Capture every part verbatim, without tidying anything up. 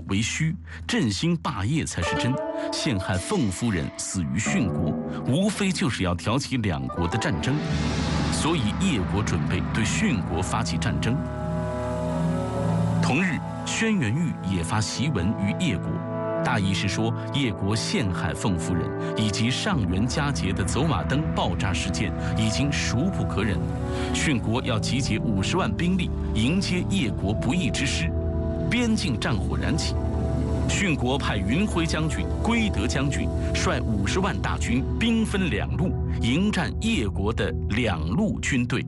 为虚，振兴霸业才是真。陷害凤夫人死于殉国，无非就是要挑起两国的战争，所以叶国准备对殉国发起战争。同日，轩辕玉也发檄文于叶国，大意是说叶国陷害凤夫人以及上元佳节的走马灯爆炸事件已经孰不可忍，殉国要集结五十万兵力迎接叶国不义之师，边境战火燃起。殉国派云辉将军、归德将军率五十万大军，兵分两路迎战叶国的两路军队。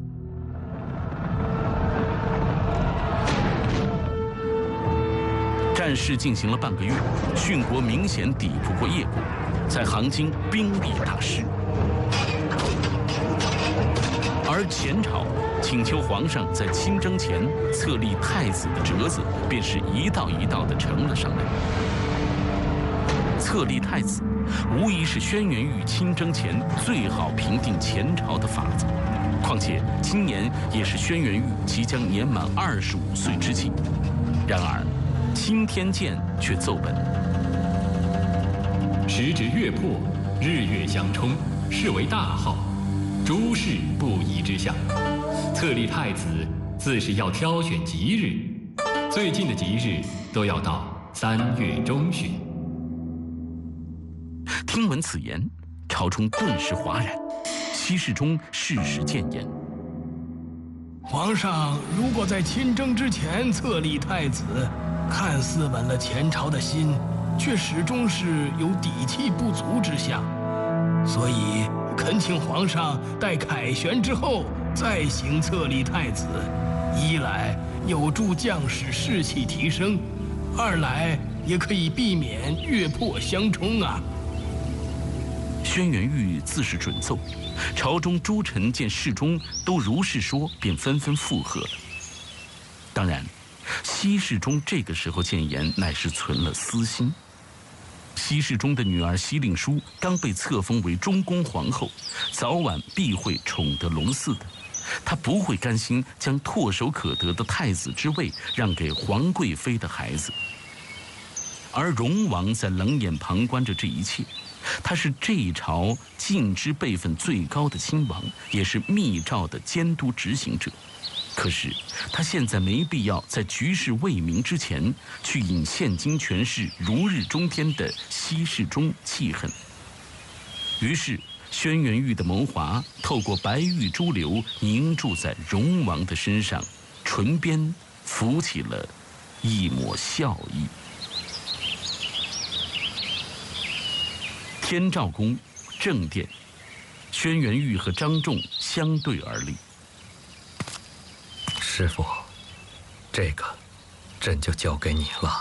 战事进行了半个月，殉国明显抵不过叶国，在杭津兵力大失。而前朝请求皇上在亲征前册立太子的折子，便是一道一道的呈了上来。册立太子，无疑是轩辕玉亲征前最好平定前朝的法子。况且今年也是轩辕玉即将年满二十五岁之际。然而，青天剑却奏本： 时值月破，日月相冲，是为大号，诸事不宜之象。册立太子自是要挑选吉日，最近的吉日都要到三月中旬。 听闻此言，朝中顿时哗然。西侍中适时谏言： 皇上如果在亲征之前册立太子，看似稳了前朝的心，却始终是有底气不足之象，所以恳请皇上待凯旋之后再行册立太子，一来有助将士士气提升，二来也可以避免月破相冲啊。 轩辕玉自是准奏，朝中诸臣见侍中都如是说，便纷纷附和了。当然，西侍中这个时候谏言，乃是存了私心。西侍中的女儿西令淑刚被册封为中宫皇后，早晚必会宠得龙嗣的，她不会甘心将唾手可得的太子之位让给皇贵妃的孩子。而荣王在冷眼旁观着这一切，他是这一朝晋之辈分最高的亲王，也是密诏的监督执行者。可是他现在没必要在局势未明之前去引现今权势如日中天的西侍中气恨。于是轩辕玉的谋划透过白玉珠流凝注在荣王的身上，唇边浮起了一抹笑意。天照宫正殿，轩辕玉和张仲相对而立。 师父，这个朕就交给你了。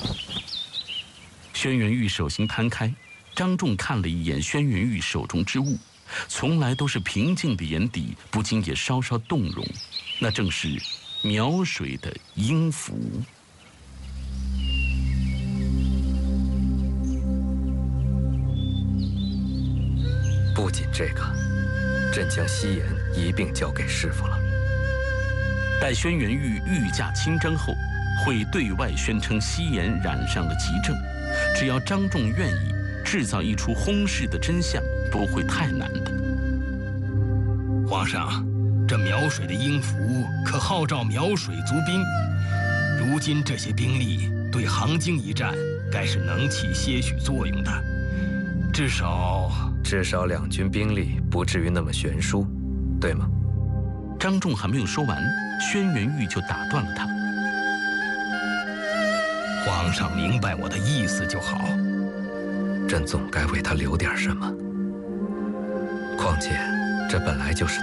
轩辕玉手心摊开，张仲看了一眼轩辕玉手中之物，从来都是平静的眼底不禁也稍稍动容，那正是苗水的音符。 不仅这个，朕将西颜一并交给师父了。 待轩辕玉御驾亲征后，会对外宣称西颜染上了急症，只要张仲愿意，制造一出轰事的真相不会太难的。 皇上，这苗水的音符可号召苗水足兵，如今这些兵力对杭津一战该是能起些许作用的，至少至少两军兵力不至于那么悬殊，对吗？ 张仲还没有说完，轩辕玉就打断了他。 皇上明白我的意思就好， 朕总该为他留点什么。况且，这本来就是